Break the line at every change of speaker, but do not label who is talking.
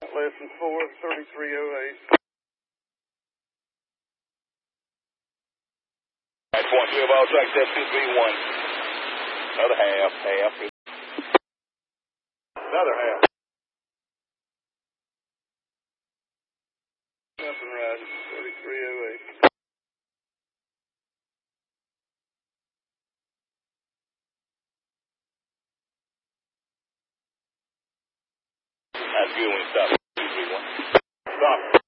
lesson 4, 3308.
Point 2 of all tracks, F2B1. Another half. Another half.
Nothing riding, 3308.
That's good when you stop. 231. Stop.